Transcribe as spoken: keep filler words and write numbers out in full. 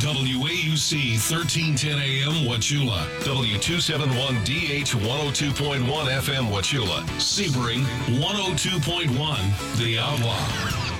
W A U C thirteen ten A M Wauchula, W two seventy-one D H one oh two point one F M Wauchula, Sebring one oh two point one The Outlaw.